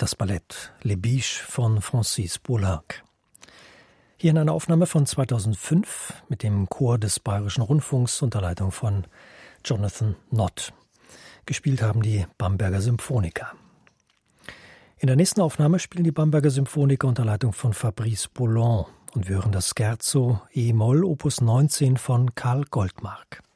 das Ballett Les Biches von Francis Poulenc. Hier in einer Aufnahme von 2005 mit dem Chor des Bayerischen Rundfunks unter Leitung von Jonathan Nott. Gespielt haben die Bamberger Symphoniker. In der nächsten Aufnahme spielen die Bamberger Symphoniker unter Leitung von Fabrice Poulenc und wir hören das Scherzo E-Moll Opus 19 von Karl Goldmark.